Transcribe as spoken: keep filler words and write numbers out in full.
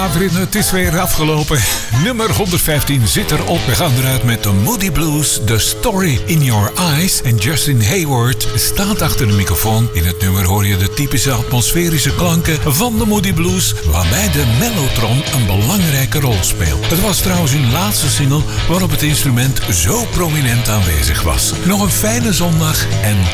Adrien, het is weer afgelopen. Nummer honderdvijftien zit erop. We gaan eruit met de Moody Blues, The Story in Your Eyes. En Justin Hayward staat achter de microfoon. In het nummer hoor je de typische atmosferische klanken van de Moody Blues, waarbij de mellotron een belangrijke rol speelt. Het was trouwens hun laatste single waarop het instrument zo prominent aanwezig was. Nog een fijne zondag en